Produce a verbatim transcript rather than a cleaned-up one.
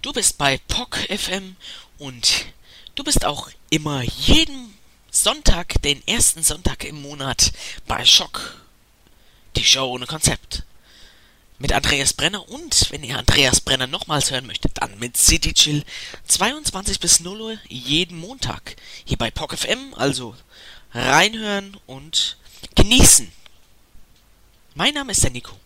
Du bist bei P O C F M und du bist auch immer jeden Sonntag, den ersten Sonntag im Monat bei Schock, die Show ohne Konzept. Mit Andreas Brenner und, wenn ihr Andreas Brenner nochmals hören möchtet, dann mit City Chill zweiundzwanzig bis null Uhr jeden Montag hier bei P O C F M, also reinhören und genießen. Mein Name ist der Nico.